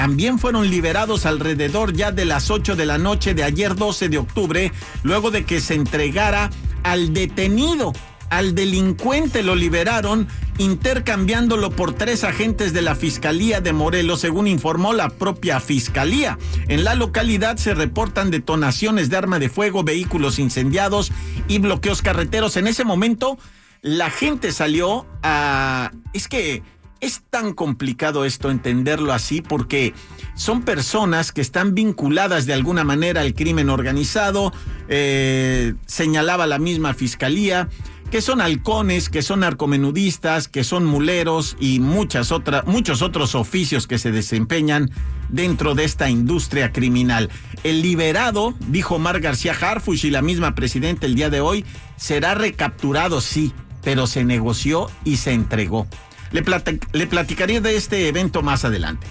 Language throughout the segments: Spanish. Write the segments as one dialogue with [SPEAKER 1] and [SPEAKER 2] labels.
[SPEAKER 1] también fueron liberados alrededor ya de las 8 de la noche de ayer 12 de octubre, luego de que se entregara al detenido. Al delincuente lo liberaron intercambiándolo por 3 agentes de la Fiscalía de Morelos, según informó la propia Fiscalía. En la localidad se reportan detonaciones de arma de fuego, vehículos incendiados y bloqueos carreteros. En ese momento, la gente salió a... Es que es tan complicado esto, entenderlo así, porque son personas que están vinculadas de alguna manera al crimen organizado, señalaba la misma Fiscalía, que son halcones, que son narcomenudistas, que son muleros y muchos otros oficios que se desempeñan dentro de esta industria criminal. El liberado, dijo Omar García Harfuch y la misma presidenta el día de hoy, será recapturado, sí, pero se negoció y se entregó. Le platicaré de este evento más adelante.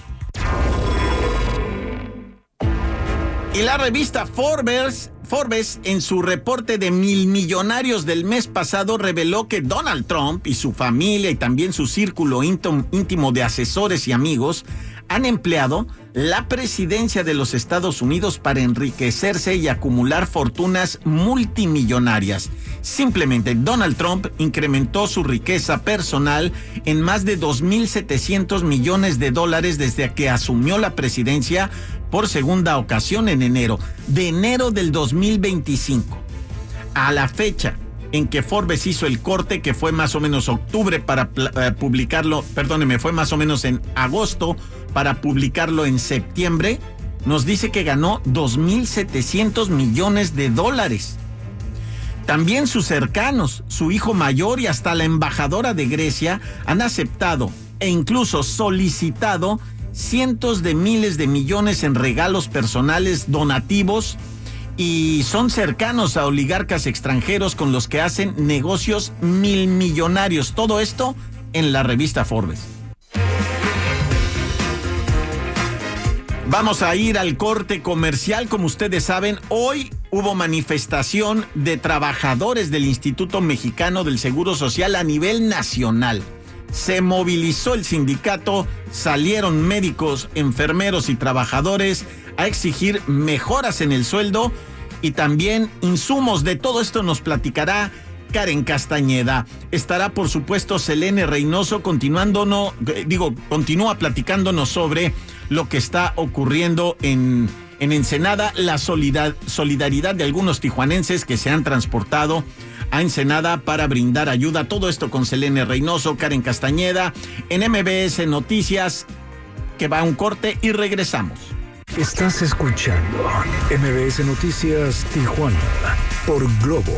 [SPEAKER 1] Y la revista Forbes, en su reporte de 1,000 millonarios del mes pasado, reveló que Donald Trump y su familia y también su círculo íntimo de asesores y amigos han empleado la presidencia de los Estados Unidos para enriquecerse y acumular fortunas multimillonarias. Simplemente, Donald Trump incrementó su riqueza personal en más de 2.700 millones de dólares desde que asumió la presidencia por segunda ocasión en enero del 2025. A la fecha en que Forbes hizo el corte, que fue más o menos octubre para publicarlo, fue más o menos en agosto para publicarlo en septiembre, nos dice que ganó 2.700 millones de dólares. También sus cercanos, su hijo mayor y hasta la embajadora de Grecia han aceptado e incluso solicitado cientos de miles de millones en regalos personales, donativos, y son cercanos a oligarcas extranjeros con los que hacen negocios milmillonarios. Todo esto en la revista Forbes. Vamos a ir al corte comercial. Como ustedes saben, hoy hubo manifestación de trabajadores del Instituto Mexicano del Seguro Social a nivel nacional. Se movilizó el sindicato, salieron médicos, enfermeros y trabajadores a exigir mejoras en el sueldo y también insumos. De todo esto nos platicará Karen Castañeda. Estará, por supuesto, Selene Reynoso continúa platicándonos sobre lo que está ocurriendo en Ensenada, la solidaridad de algunos tijuanenses que se han transportado a Ensenada para brindar ayuda. Todo esto con Selene Reynoso, Karen Castañeda, en MBS Noticias, que va a un corte y regresamos.
[SPEAKER 2] Estás escuchando MBS Noticias Tijuana por Globo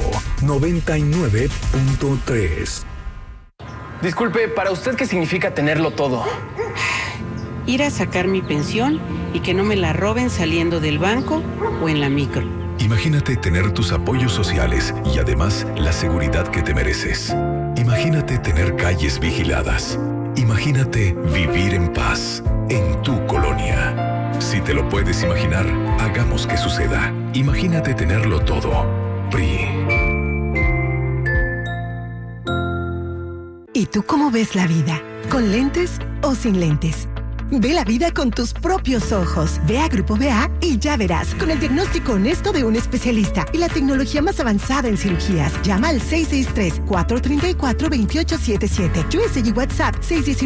[SPEAKER 2] 99.3.
[SPEAKER 3] Disculpe, ¿para usted qué significa tenerlo todo?
[SPEAKER 4] Ir a sacar mi pensión y que no me la roben saliendo del banco o en la micro.
[SPEAKER 5] Imagínate tener tus apoyos sociales y además la seguridad que te mereces. Imagínate tener calles vigiladas. Imagínate vivir en paz en tu colonia. Si te lo puedes imaginar, hagamos que suceda. Imagínate tenerlo todo. PRI.
[SPEAKER 6] ¿Y tú cómo ves la vida? ¿Con lentes o sin lentes? Ve la vida con tus propios ojos. Ve a Grupo BA y ya verás, con el diagnóstico honesto de un especialista y la tecnología más avanzada en cirugías. Llama al 663-434-2877. USA y WhatsApp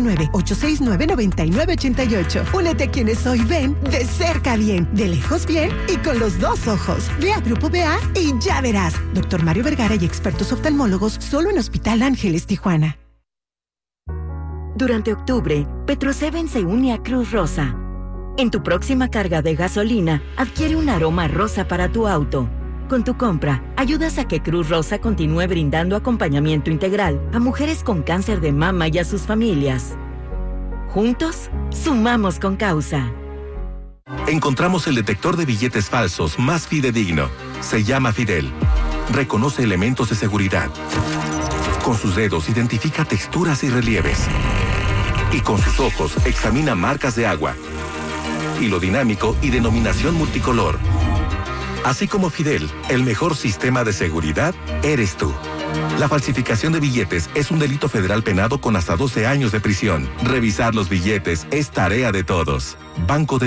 [SPEAKER 6] 619-869-9988. Únete a quienes hoy ven de cerca bien, de lejos bien y con los dos ojos. Ve a Grupo BA y ya verás. Dr. Mario Vergara y expertos oftalmólogos solo en Hospital Ángeles, Tijuana.
[SPEAKER 7] Durante octubre, Petro-7 se une a Cruz Rosa. En tu próxima carga de gasolina, adquiere un aroma rosa para tu auto. Con tu compra, ayudas a que Cruz Rosa continúe brindando acompañamiento integral a mujeres con cáncer de mama y a sus familias. Juntos, sumamos con causa.
[SPEAKER 8] Encontramos el detector de billetes falsos más fidedigno. Se llama Fidel. Reconoce elementos de seguridad. Con sus dedos identifica texturas y relieves. Y con sus ojos examina marcas de agua. Hilo dinámico y denominación multicolor. Así como Fidel, el mejor sistema de seguridad eres tú. La falsificación de billetes es un delito federal penado con hasta 12 años de prisión. Revisar los billetes es tarea de todos. Banco de